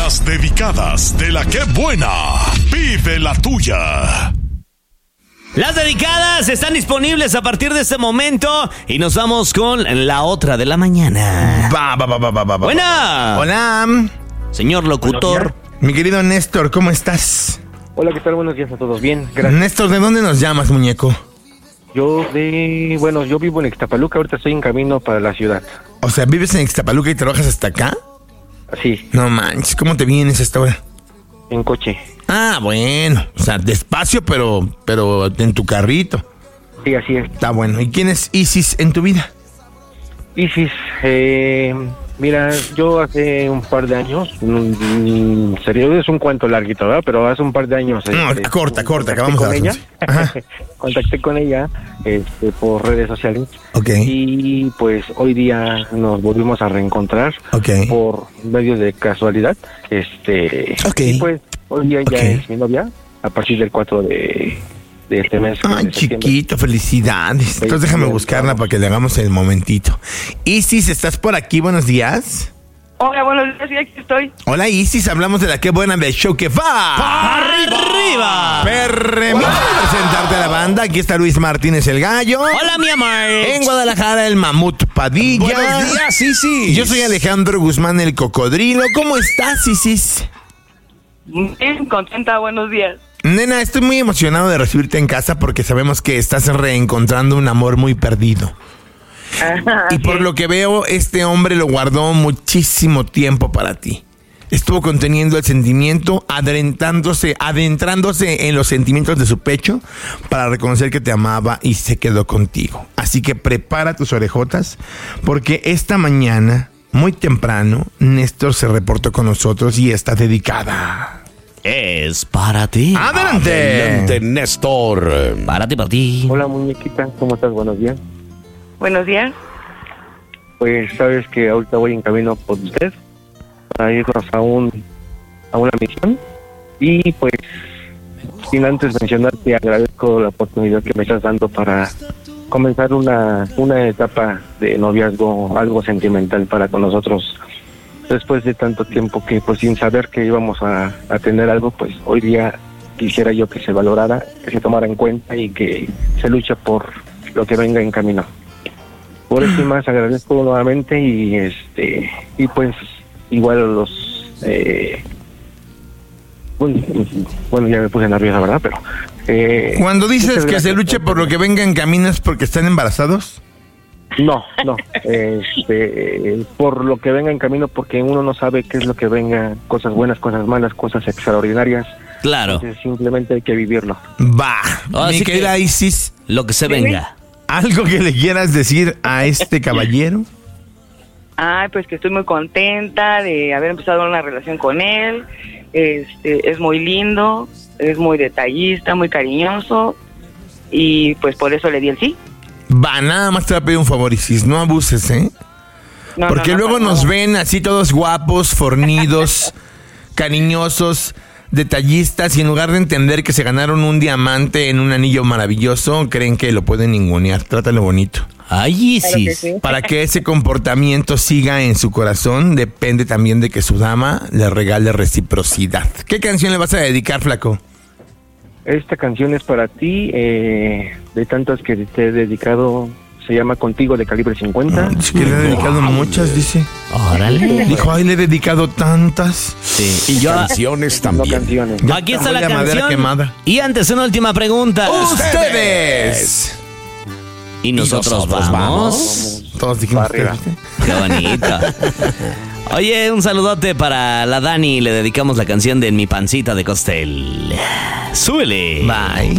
Las dedicadas de la Que Buena. Vive la tuya. Las dedicadas están disponibles a partir de este momento y nos vamos con la otra de la mañana. Buena. Hola. Señor locutor. Mi querido Néstor, ¿cómo estás? Hola, ¿qué tal? Buenos días a todos. Bien, gracias. Néstor, ¿de dónde nos llamas, muñeco? Yo vivo en Ixtapaluca, ahorita estoy en camino para la ciudad. O sea, ¿vives en Ixtapaluca y trabajas hasta acá? Sí, No manches, ¿cómo te vienes a esta hora? en coche. Ah, bueno, o sea, despacio, pero en tu carrito. Sí, así es. Está bueno. ¿Y quién es Isis en tu vida? Isis, mira, yo hace un par de años, serio, es un cuento larguito, ¿verdad? Pero hace un par de años... No, corta, acabamos con a ella. Ajá. Contacté con ella por redes sociales. Ok. Y pues hoy día nos volvimos a reencontrar Ok. por medio de casualidad. Ok. Y pues hoy día ya Ok. es mi novia a partir del 4 de este mes. Ay, de septiembre. chiquito, felicidades. Entonces déjame buscarla para que le hagamos el momentito. Isis, ¿estás por aquí? Buenos días. Hola, buenos días, sí, aquí estoy. Hola, Isis, hablamos de la Que Buena del show que va. ¡Arriba! Permítame presentarte a la banda. Aquí está Luis Martínez el Gallo. Hola, mi amor. En Guadalajara, el Mamut Padilla. Buenos días, Isis. Yo soy Alejandro Guzmán, el Cocodrilo. ¿Cómo estás, Isis? Bien contenta, buenos días. Nena, estoy muy emocionado de recibirte en casa porque sabemos que estás reencontrando un amor muy perdido. Y por lo que veo, este hombre lo guardó muchísimo tiempo para ti. Estuvo conteniendo el sentimiento, adentrándose en los sentimientos de su pecho para reconocer que te amaba y se quedó contigo. Así que prepara tus orejotas porque esta mañana, muy temprano, Néstor se reportó con nosotros y está dedicada. Es para ti. ¡Adelante! Adelante, Néstor. Para ti. Hola, muñequita, ¿cómo estás? Buenos días. Buenos días. Pues sabes que ahorita voy en camino por usted para irnos a una misión. Y pues, sin antes mencionarte, agradezco la oportunidad que me estás dando para comenzar una etapa de noviazgo algo sentimental para con nosotros. Después de tanto tiempo que, pues, sin saber que íbamos a tener algo, pues hoy día quisiera yo que se valorara, que se tomara en cuenta y que se luche por lo que venga en camino. Por eso y más agradezco nuevamente y pues igual a los bueno, ya me puse nerviosa, ¿verdad? Pero Cuando dices muchas que se gracias. luche por lo que venga en camino, ¿es porque están embarazados? No, por lo que venga en camino, porque uno no sabe qué es lo que venga, cosas buenas, cosas malas, cosas extraordinarias. Claro. Entonces, simplemente hay que vivirlo. Va. Así Mi querida que- Isis, Lo que se venga. ¿algo que le quieras decir a este caballero? Ay, pues que estoy muy contenta de haber empezado una relación con él. Es muy lindo, es muy detallista, muy cariñoso y pues por eso le di el sí. Va, nada más te voy a pedir un favor, Isis, no abuses, ¿eh? No, Porque no, no, luego no, nos no. ven así todos guapos, fornidos, cariñosos, detallistas, y en lugar de entender que se ganaron un diamante en un anillo maravilloso, creen que lo pueden ningunear. Trátalo bonito. Ay, Claro que Isis. sí. Para que ese comportamiento siga en su corazón, depende también de que su dama le regale reciprocidad. ¿Qué canción le vas a dedicar, flaco? Esta canción es para ti, de tantas que te he dedicado, se llama Contigo de Calibre 50. Es que le he dedicado muchas, dice. Órale. Dijo, ay, le he dedicado tantas. Sí. Y yo... Canciones No también. canciones. Aquí está la Huele a madera canción. quemada. Y antes, una última pregunta. ¡Ustedes! ¿Y nosotros vamos? Todos dijimos Para arriba. ustedes. Qué bonito. Oye, un saludote para la Dani. Le dedicamos la canción de En mi pancita de costel. Súbele. Bye.